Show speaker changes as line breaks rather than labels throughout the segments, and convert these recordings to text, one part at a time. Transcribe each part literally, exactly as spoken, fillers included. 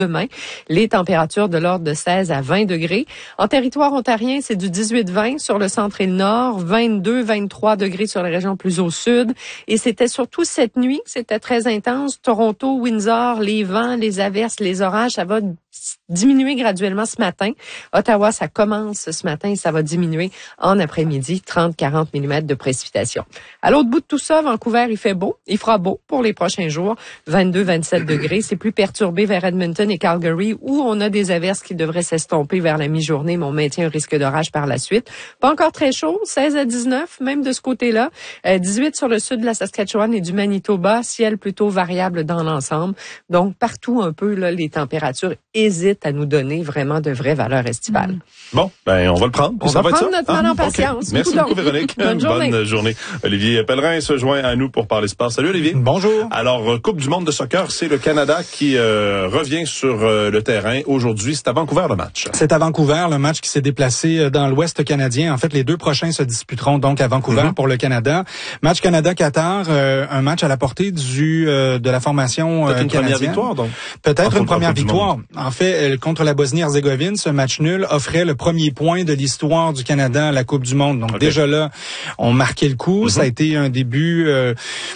demain. Les températures de l'ordre de seize à vingt degrés. En territoire ontarien, c'est du dix-huit à vingt sur le centre et le nord, vingt-deux à vingt-trois degrés sur les régions plus au sud. Et c'était surtout cette nuit, c'était très intense. Toronto, Windsor, les vents, les averses, les orages, ça va diminuer graduellement ce matin. Ottawa, ça commence ce matin et ça va diminuer en après-midi, trente à quarante millimètres de précipitations. À l'autre bout de tout ça, Vancouver, il fait beau. Il fera beau pour les prochains jours, vingt-deux à vingt-sept degrés. C'est plus perturbé vers Edmonton et Calgary où on a des averses qui devraient s'estomper vers la mi-journée, mais on maintient un risque d'orage par la suite. Pas encore très chaud, seize à dix-neuf, même de ce côté-là. Euh, dix-huit sur le sud de la Saskatchewan et du Manitoba, ciel plutôt variable dans l'ensemble. Donc, partout un peu, là, les températures hésitent à nous donner vraiment de vraies valeurs estivales.
Bon, ben on va le prendre.
On
ça
va,
va
prendre
être ça?
notre mal
ah,
en patience.
Okay. Merci beaucoup, Véronique.
Bonne journée.
Bonne journée. Olivier Pellerin se joint à nous pour parler sport. Salut, Olivier.
Bonjour.
Alors, Coupe du monde de soccer, c'est le Canada qui euh, revient sur euh, le terrain. Aujourd'hui, c'est à Vancouver le match.
C'est à Vancouver, le match qui s'est déplacé dans l'Ouest canadien. En fait, les deux prochains se disputeront donc à Vancouver mm-hmm. pour le Canada. Match Canada-Qatar, euh, un match à la portée du euh, de la formation euh,
Peut-être une
canadienne.
première victoire, donc.
Peut-être une première victoire. En fait, contre la Bosnie-Herzégovine, ce match nul offrait le premier point de l'histoire du Canada à la Coupe du monde. Donc okay. déjà là, on marquait le coup. Mm-hmm. Ça a été un début euh,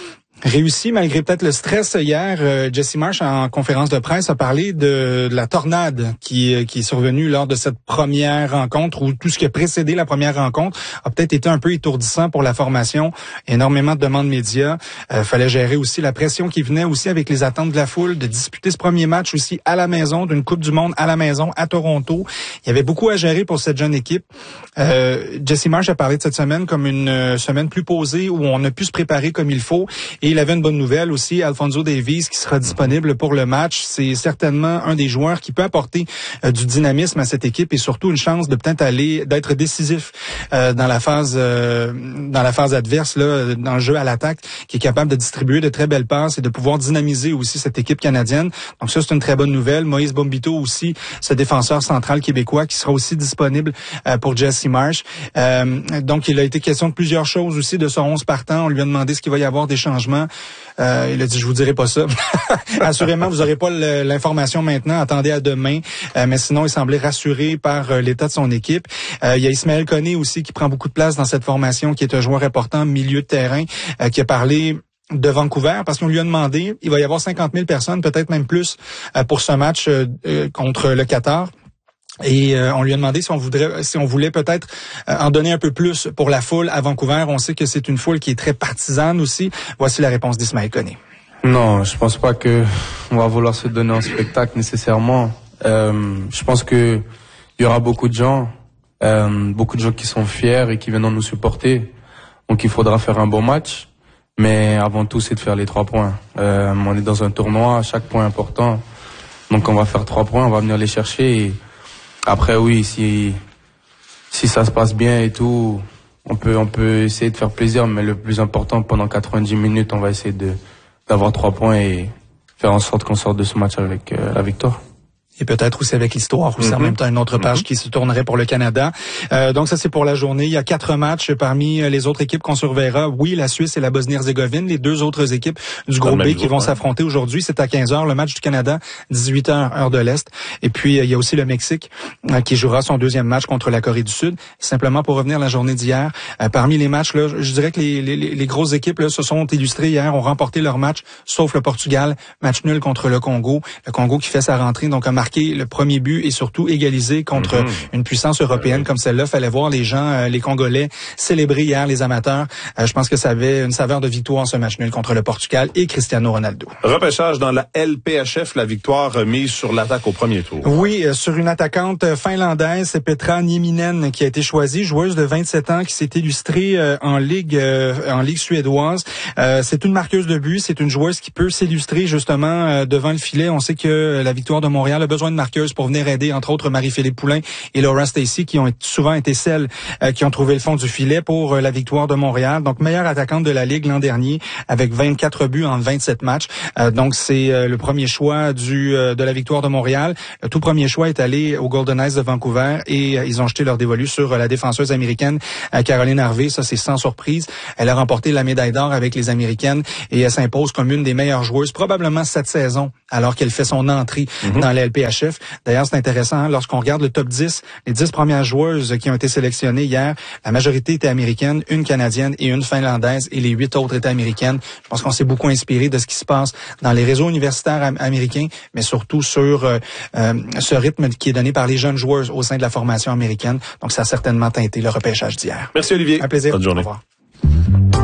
réussi malgré peut-être le stress. Hier, euh, Jesse Marsh, en conférence de presse, a parlé de, de la tornade qui, qui est survenue lors de cette première rencontre, ou tout ce qui a précédé la première rencontre a peut-être été un peu étourdissant pour la formation. Énormément de demandes médias. Euh, fallait gérer aussi la pression qui venait aussi avec les attentes de la foule, de disputer ce premier match aussi à la maison, d'une Coupe du monde à la maison, à Toronto. Il y avait beaucoup à gérer pour cette jeune équipe. Euh, Jesse Marsh a parlé de cette semaine comme une euh, semaine plus posée où on a pu se préparer comme il faut. Et il avait une bonne nouvelle aussi, Alphonso Davies qui sera disponible pour le match. C'est certainement un des joueurs qui peut apporter euh, du dynamisme à cette équipe et surtout une chance de peut-être aller d'être décisif euh, dans la phase euh, dans la phase adverse là, dans le jeu à l'attaque, qui est capable de distribuer de très belles passes et de pouvoir dynamiser aussi cette équipe canadienne. Donc ça, c'est une très bonne nouvelle. Moïse Bombito aussi, ce défenseur central québécois qui sera aussi disponible euh, pour Jesse Marsh. Euh, donc il a été question de plusieurs choses aussi de son onze partant. On lui a demandé ce qu'il va y avoir des changements. Euh, il a dit, je vous dirai pas ça. Assurément, vous aurez pas l'information maintenant. Attendez à demain. Euh, mais sinon, il semblait rassuré par euh, l'état de son équipe. Euh, il y a Ismaël Koné aussi qui prend beaucoup de place dans cette formation, qui est un joueur important, milieu de terrain, euh, qui a parlé de Vancouver, parce qu'on lui a demandé, il va y avoir cinquante mille personnes, peut-être même plus, euh, pour ce match euh, euh, contre le Qatar. Et euh, on lui a demandé si on voudrait, si on voulait peut-être euh, en donner un peu plus pour la foule à Vancouver. On sait que c'est une foule qui est très partisane aussi. Voici la réponse d'Ismaël Koné.
Non, je pense pas que on va vouloir se donner un spectacle nécessairement. Euh, je pense que il y aura beaucoup de gens, euh, beaucoup de gens qui sont fiers et qui viendront nous supporter. Donc il faudra faire un bon match. Mais avant tout, c'est de faire les trois points. Euh, on est dans un tournoi, chaque point est important. Donc on va faire trois points, on va venir les chercher. Et après, oui, si si ça se passe bien et tout, on peut on peut essayer de faire plaisir, mais le plus important, pendant quatre-vingt-dix minutes, on va essayer de d'avoir trois points et faire en sorte qu'on sorte de ce match avec euh, la victoire.
Et peut-être aussi avec l'histoire aussi, mm-hmm. en même temps une autre page mm-hmm. qui se tournerait pour le Canada. Euh, donc ça, c'est pour la journée. Il y a quatre matchs parmi les autres équipes qu'on surveillera. Oui, la Suisse et la Bosnie-Herzégovine, les deux autres équipes du groupe B qui vont s'affronter aujourd'hui. C'est à quinze heures, le match du Canada, dix-huit heures, heure de l'Est. Et puis, il y a aussi le Mexique euh, qui jouera son deuxième match contre la Corée du Sud. Simplement pour revenir à la journée d'hier, euh, parmi les matchs, là, je dirais que les, les, les grosses équipes là, se sont illustrées hier, ont remporté leur match, sauf le Portugal, match nul contre le Congo. Le Congo qui fait sa rentrée, donc a marqué le premier but et surtout égalisé contre mm-hmm. une puissance européenne comme celle-là. Fallait voir les gens, euh, les Congolais, célébrer hier, les amateurs. Euh, je pense que ça avait une saveur de victoire, ce match nul contre le Portugal et Cristiano Ronaldo.
Repêchage dans la L P H F, la victoire mise sur l'attaque au premier tour.
Oui, euh, sur une attaquante finlandaise, c'est Petra Nieminen qui a été choisie, joueuse de vingt-sept ans qui s'est illustrée euh, en ligue euh, en ligue suédoise. Euh, c'est une marqueuse de but, c'est une joueuse qui peut s'illustrer justement euh, devant le filet. On sait que la victoire de Montréal a besoin besoin de marqueuses pour venir aider, entre autres, Marie-Philippe Poulin et Laura Stacey, qui ont souvent été celles euh, qui ont trouvé le fond du filet pour euh, la victoire de Montréal. Donc, meilleure attaquante de la Ligue l'an dernier, avec vingt-quatre buts en vingt-sept matchs. Euh, donc, c'est euh, le premier choix du euh, de la victoire de Montréal. Le tout premier choix est allé aux Golden Knights de Vancouver et euh, ils ont jeté leur dévolu sur euh, la défenseuse américaine euh, Caroline Harvey. Ça, c'est sans surprise. Elle a remporté la médaille d'or avec les Américaines et elle s'impose comme une des meilleures joueuses, probablement cette saison, alors qu'elle fait son entrée mm-hmm. dans la L P H F. D'ailleurs, c'est intéressant, hein, lorsqu'on regarde le top dix, les dix premières joueuses qui ont été sélectionnées hier, la majorité étaient américaines, une canadienne et une finlandaise, et les huit autres étaient américaines. Je pense qu'on s'est beaucoup inspiré de ce qui se passe dans les réseaux universitaires am- américains, mais surtout sur euh, euh, ce rythme qui est donné par les jeunes joueuses au sein de la formation américaine. Donc, ça a certainement teinté le repêchage d'hier.
Merci, Olivier.
Un plaisir.
Bonne journée.
Au revoir.